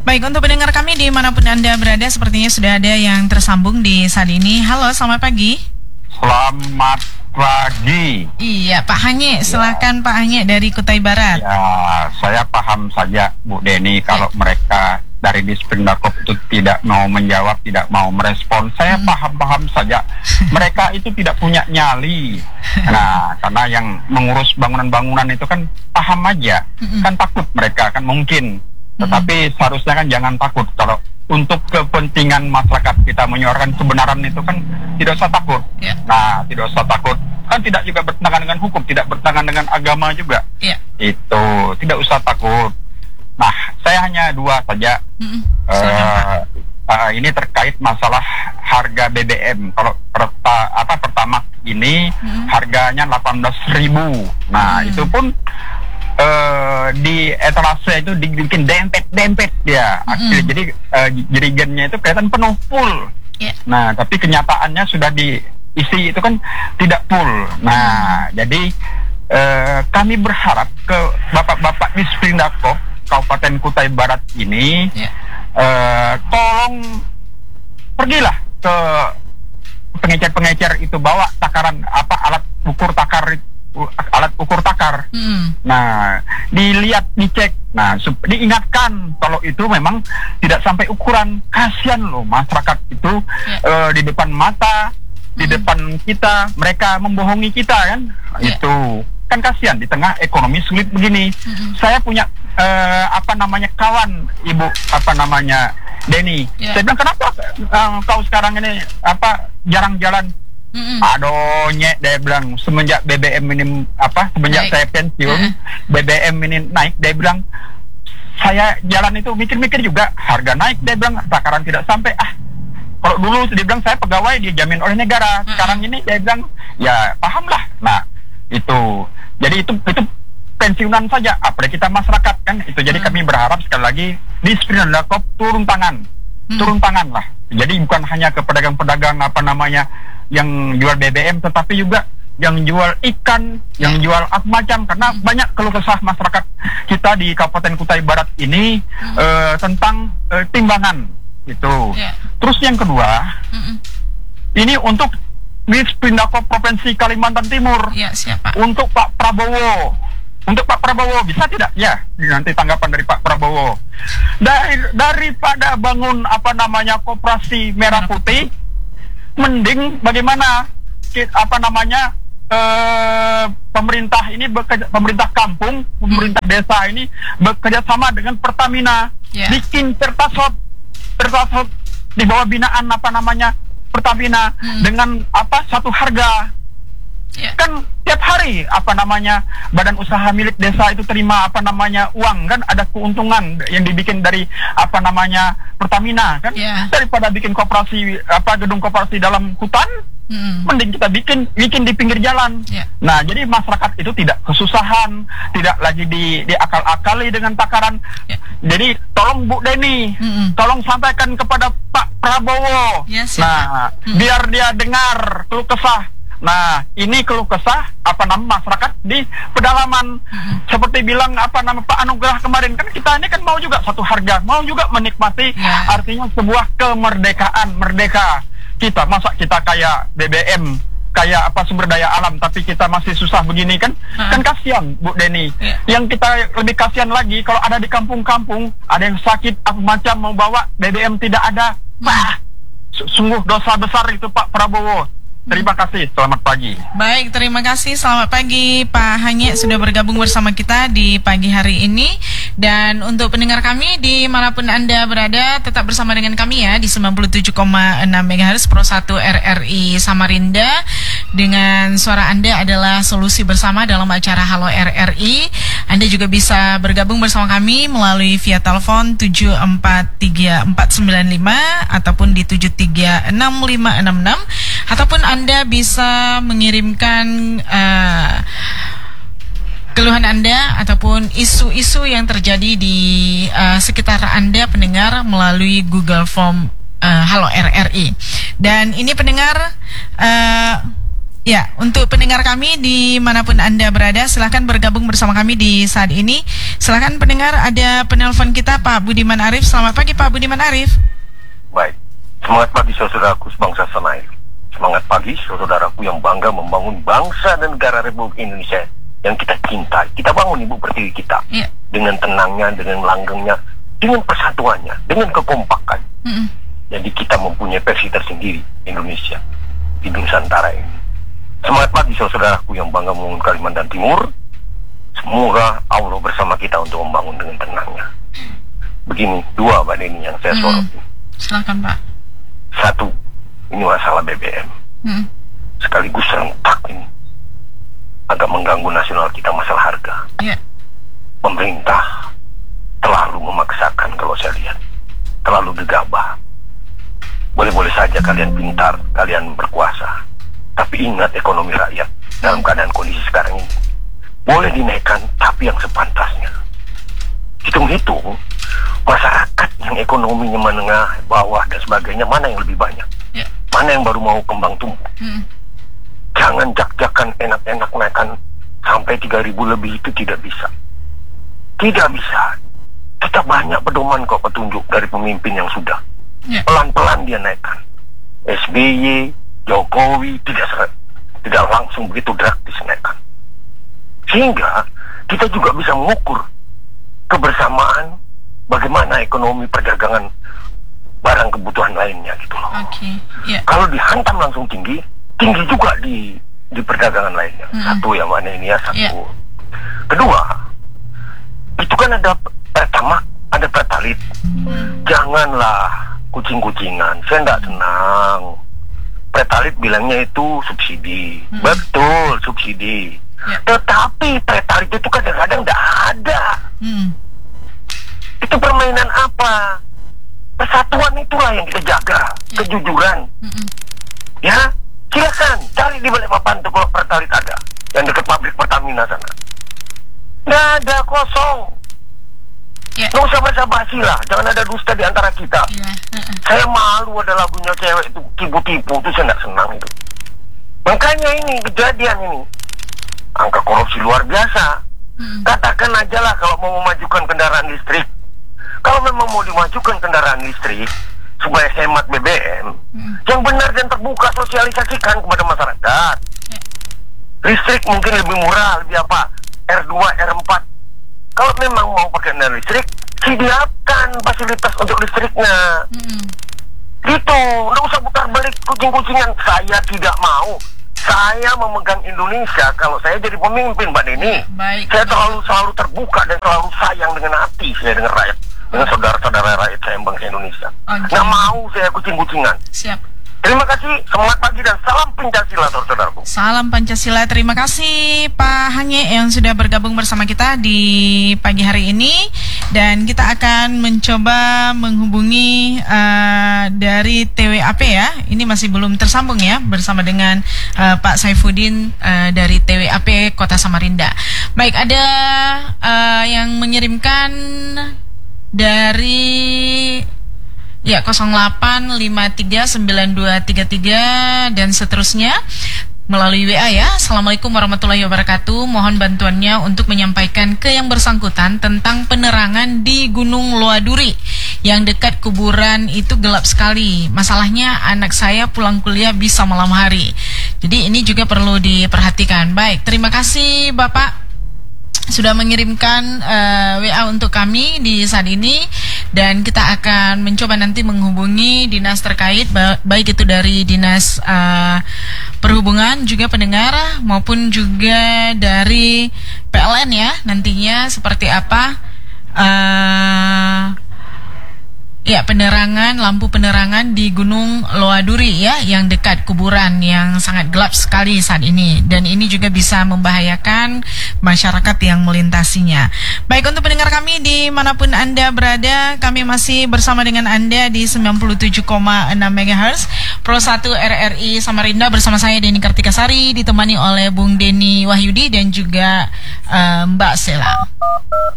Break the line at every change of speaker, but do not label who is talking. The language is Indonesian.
Baik, untuk pendengar kami dimanapun Anda berada, sepertinya sudah ada yang tersambung di saat ini. Halo, selamat pagi.
Selamat pagi.
Iya, Pak Hanye, silahkan Pak Hanye dari Kutai Barat.
Ya, saya paham saja Bu Deni kalau mereka dari Dispendakop itu tidak mau menjawab, tidak mau merespon. Saya paham saja. Mereka itu tidak punya nyali. Nah, karena yang mengurus bangunan-bangunan itu kan paham aja. Kan takut mereka, kan mungkin. Tetapi seharusnya kan jangan takut. Kalau untuk kepentingan masyarakat kita menyuarakan kebenaran itu kan tidak usah takut. Nah, tidak usah takut. Kan tidak juga bertentangan dengan hukum, tidak bertentangan dengan agama juga. Itu tidak usah takut. Nah, saya hanya dua saja. Ini terkait masalah harga BBM. Kalau pertama ini harganya 18.000. Nah, itu pun di etalase itu dibikin dempet ya. Jadi jerigennya itu kelihatan penuh full. Nah, tapi kenyataannya sudah diisi itu kan tidak full. Nah, jadi kami berharap ke bapak-bapak di Dispendakop Kabupaten Kutai Barat ini tolong pergilah ke pengecer-pengecer itu, bawa takaran alat ukur takar. Nah, dilihat, dicek. Nah, diingatkan kalau itu memang tidak sampai ukuran. Kasihan loh masyarakat itu di depan mata, di depan kita, mereka membohongi kita kan. Itu kan kasihan di tengah ekonomi sulit begini. Saya punya kawan Ibu Deni. Saya bilang, kenapa kau sekarang ini jarang jalan? Aduh, dia bilang, semenjak BBM ini semenjak saya pensiun, BBM ini naik, dia bilang, saya jalan itu mikir-mikir juga, harga naik, dia bilang, takaran tidak sampai. Kalau dulu dia bilang saya pegawai dijamin oleh negara, sekarang ini dia bilang, ya pahamlah. Nah, itu jadi itu pensiunan saja, apalagi kita masyarakat kan itu. Jadi kami berharap sekali lagi di Dispendakop turun tangan lah. Jadi bukan hanya ke pedagang-pedagang yang jual BBM, tetapi juga yang jual ikan, yang jual apa macam, karena banyak keluh kesah masyarakat kita di Kabupaten Kutai Barat ini tentang timbangan itu. Terus yang kedua, ini untuk Dispendakop Provinsi Kalimantan Timur. Untuk Pak Prabowo. Untuk Pak Prabowo bisa tidak? Ya, nanti tanggapan dari Pak Prabowo. Daripada bangun koperasi merah putih, mending bagaimana pemerintah ini pemerintah kampung, pemerintah desa ini bekerja sama dengan Pertamina, bikin pertasop di bawah binaan Pertamina dengan satu harga. Kan tiap hari badan usaha milik desa itu terima uang kan, ada keuntungan yang dibikin dari Pertamina kan. Daripada bikin gedung koperasi dalam hutan, mending kita bikin di pinggir jalan. Nah, jadi masyarakat itu tidak kesusahan, tidak lagi diakal-akali dengan takaran. Jadi tolong Bu Deni, tolong sampaikan kepada Pak Prabowo. Nah, biar dia dengar keluh kesah. Nah, ini keluh kesah masyarakat di pedalaman. Seperti bilang Pak Anugrah kemarin, kan kita ini kan mau juga satu harga, mau juga menikmati artinya sebuah kemerdekaan, merdeka. Kita masa kita kayak BBM, kayak sumber daya alam, tapi kita masih susah begini kan? Kan kasihan Bu Deni. Yang kita lebih kasihan lagi kalau ada di kampung-kampung, ada yang sakit apa macam mau bawa BBM tidak ada. Sungguh dosa besar itu Pak Prabowo. Terima kasih, selamat pagi.
Baik, terima kasih, selamat pagi Pak Hanye sudah bergabung bersama kita di pagi hari ini. Dan untuk pendengar kami dimanapun Anda berada, tetap bersama dengan kami ya di 97,6 MHz Pro 1 RRI Samarinda. Dengan suara Anda adalah solusi bersama dalam acara Halo RRI. Anda juga bisa bergabung bersama kami melalui via telepon 743495 ataupun di 736566, ataupun Anda bisa mengirimkan keluhan Anda ataupun isu-isu yang terjadi di sekitar Anda pendengar melalui Google Form Halo RRI. Dan ini pendengar Ya, untuk pendengar kami dimanapun Anda berada, silahkan bergabung bersama kami di saat ini. Silahkan pendengar, ada penelpon kita Pak Budiman Arif. Selamat pagi Pak Budiman Arif.
Baik, semangat pagi saudaraku sebangsa Senayan. Semangat pagi saudaraku yang bangga membangun bangsa dan negara Republik Indonesia yang kita cintai. Kita bangun Ibu Pertiwi kita dengan tenangnya, dengan langgengnya, dengan persatuannya, dengan kekompakan. Jadi kita mempunyai versi tersendiri Indonesia di Nusantara ini. Semangat pagi saudaraku yang bangga membangun Kalimantan Timur. Semoga Allah bersama kita untuk membangun dengan tenangnya. Begini, dua Mbak Deni yang saya soroti.
Silakan Pak.
Satu, ini masalah BBM. Sekaligus serentak ini. Agak mengganggu nasional kita masalah harga. Pemerintah terlalu memaksakan kalau saya lihat. Terlalu gegabah. Boleh-boleh saja kalian pintar, kalian berkuasa. Tapi ingat ekonomi rakyat dalam keadaan kondisi sekarang ini. Boleh dinaikkan, tapi yang sepantasnya. Hitung-hitung, masyarakat yang ekonominya menengah, bawah, dan sebagainya, mana yang lebih banyak? Mana yang baru mau kembang tumbuh? Jangan jak-jakan enak-enak naikkan sampai 3.000 lebih, itu tidak bisa. Tidak bisa. Kita banyak pedoman kok petunjuk dari pemimpin yang sudah. Pelan-pelan dia naikkan. SBY, Jokowi tidak langsung begitu drastis naikkan. Sehingga kita juga bisa mengukur kebersamaan bagaimana ekonomi perdagangan barang kebutuhan lainnya gitu loh. Kalau dihantam langsung tinggi juga di perdagangan lainnya. Satu yang mana ini ya, satu. Kedua, itu kan ada pertamax, ada pertalite. Janganlah kucing-kucingan. Saya tidak senang. Pertalite bilangnya itu subsidi. Betul, subsidi. Tetapi pertalite itu kadang-kadang tidak ada. Itu permainan apa? Persatuan itulah yang kita jaga. Kejujuran. Ya, silakan cari di balik papan tuh kalau pertalite ada. Yang dekat pabrik Pertamina sana. Nggak ada, kosong. Nggak usah basa-basi lah. Jangan ada dusta di antara kita. Saya malu ada lagunya cewek itu tipu-tipu. Itu saya nggak senang itu. Makanya ini kejadian ini. Angka korupsi luar biasa. Katakan aja lah kalau mau memajukan kendaraan listrik. Kalau memang mau dimajukan kendaraan listrik supaya hemat BBM, yang benar dan terbuka sosialisasikan kepada masyarakat. Listrik mungkin lebih murah, lebih apa? R2, R4. Kalau memang mau pakai kendaraan listrik, sediakan fasilitas untuk listriknya. Gitu, nggak usah putar balik kucing-kucingan. Saya tidak mau. Saya memegang Indonesia. Kalau saya jadi pemimpin, Mbak Deni, saya selalu terbuka dan selalu sayang dengan hati saya dengan rakyat, dengan saudara-saudara rakyat saya yang bangsa Indonesia. Nggak mau saya kucing-kucingan. Siap. Terima kasih, semangat pagi dan salam Pancasila, saudaraku.
Salam Pancasila, terima kasih Pak Hanye yang sudah bergabung bersama kita di pagi hari ini. Dan kita akan mencoba menghubungi dari TWAP ya. Ini masih belum tersambung ya, bersama dengan Pak Saifuddin dari TWAP Kota Samarinda. Baik, ada yang mengirimkan dari 08539233 dan seterusnya melalui WA ya. Assalamualaikum warahmatullahi wabarakatuh. Mohon bantuannya untuk menyampaikan ke yang bersangkutan tentang penerangan di Gunung Loaduri yang dekat kuburan itu gelap sekali. Masalahnya anak saya pulang kuliah bisa malam hari. Jadi ini juga perlu diperhatikan. Baik, terima kasih Bapak sudah mengirimkan WA untuk kami di saat ini, dan kita akan mencoba nanti menghubungi dinas terkait, baik itu dari dinas perhubungan juga pendengar maupun juga dari PLN ya, nantinya seperti apa ya penerangan, lampu penerangan di Gunung Loaduri ya, yang dekat kuburan yang sangat gelap sekali saat ini, dan ini juga bisa membahayakan masyarakat yang melintasinya. Baik, untuk pendengar kami dimanapun Anda berada, kami masih bersama dengan Anda di 97,6 MHz Pro 1 RRI Samarinda bersama saya Deni Kartikasari, ditemani oleh Bung Denny Wahyudi dan juga Mbak Sela.